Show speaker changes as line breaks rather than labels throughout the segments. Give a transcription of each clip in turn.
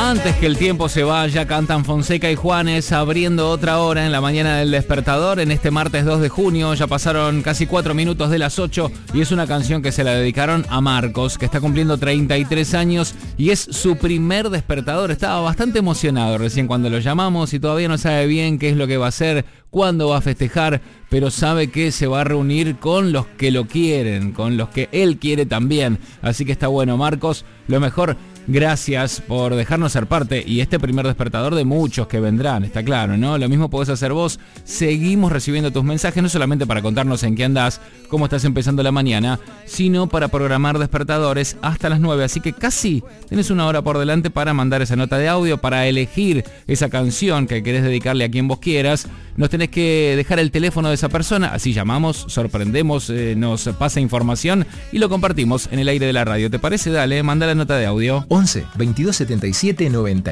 Antes que el tiempo se vaya, cantan Fonseca y Juanes, abriendo otra hora en la mañana del despertador en este martes 2 de junio. Ya pasaron casi 4 minutos de las 8 y es una canción que se la dedicaron a Marcos, que está cumpliendo 33 años y es su primer despertador. Estaba bastante emocionado recién cuando lo llamamos y todavía no sabe bien qué es lo que va a hacer, cuándo va a festejar, pero sabe que se va a reunir con los que lo quieren, con los que él quiere también. Así que está bueno, Marcos, lo mejor. Gracias por dejarnos ser parte y este primer despertador de muchos que vendrán, está claro, ¿no? Lo mismo podés hacer vos. Seguimos recibiendo tus mensajes, no solamente para contarnos en qué andás, cómo estás empezando la mañana, sino para programar despertadores hasta las 9. Así que casi tenés una hora por delante para mandar esa nota de audio, para elegir esa canción que querés dedicarle a quien vos quieras. Nos tenés que dejar el teléfono de esa persona, así llamamos, sorprendemos, nos pasa información y lo compartimos en el aire de la radio. ¿Te parece? Dale, manda la nota de audio.
11 22 77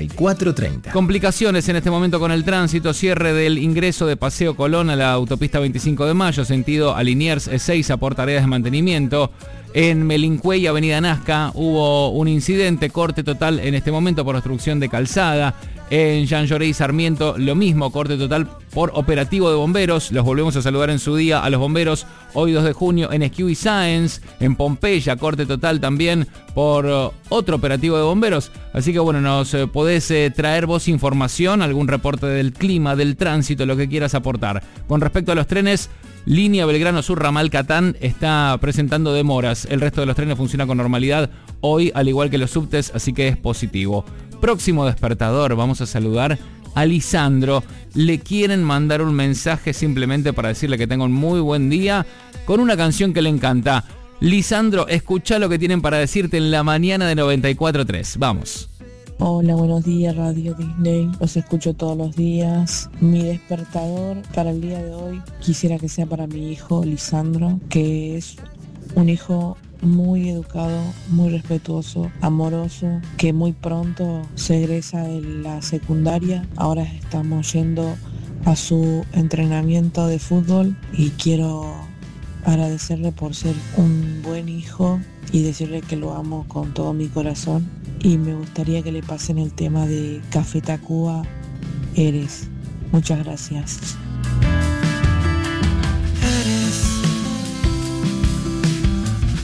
94 30.
Complicaciones en este momento con el tránsito, cierre del ingreso de Paseo Colón a la autopista 25 de Mayo, sentido a Liniers Ezeiza por tareas de mantenimiento. En Melincuey y Avenida Nazca hubo un incidente, corte total en este momento por obstrucción de calzada. En Jean Lloré y Sarmiento lo mismo, corte total por operativo de bomberos. Los volvemos a saludar en su día a los bomberos hoy 2 de junio en Esquiú y Sáenz. En Pompeya, corte total también por otro operativo de bomberos. Así que bueno, nos podés traer vos información, algún reporte del clima, del tránsito, lo que quieras aportar. Con respecto a los trenes, Línea Belgrano Sur Ramal Catán está presentando demoras. El resto de los trenes funciona con normalidad hoy, al igual que los subtes, así que es positivo. Próximo despertador, vamos a saludar a Lisandro. Le quieren mandar un mensaje simplemente para decirle que tenga un muy buen día con una canción que le encanta. Lisandro, escuchá lo que tienen para decirte en la mañana de 94.3. Vamos.
Hola, buenos días, Radio Disney. Los escucho todos los días. Mi despertador para el día de hoy quisiera que sea para mi hijo Lisandro, que es un hijo muy educado, muy respetuoso, amoroso, que muy pronto se egresa de la secundaria. Ahora estamos yendo a su entrenamiento de fútbol y quiero agradecerle por ser un buen hijo y decirle que lo amo con todo mi corazón. Y me gustaría que le pasen el tema de Café Tacuba, Eres. Muchas gracias.